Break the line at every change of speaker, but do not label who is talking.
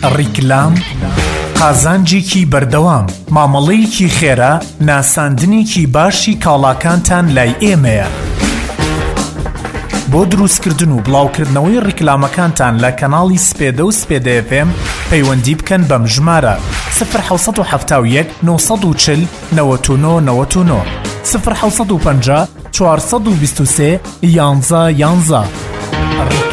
ڕیکلام قازانجێکی بەردەوام مامەڵەیەکی خێرا ناساندنێکی باشی کاڵاکانتان لای ئێمەیە. بۆ دروستکردن و بڵاوکردنەوەی ڕیکلامەکانتان لە کەناڵی سپێدە و سپێدە FM پەیوەندی بکەن بەم ژمارە 1970 940 99 99 1950 423 11 11.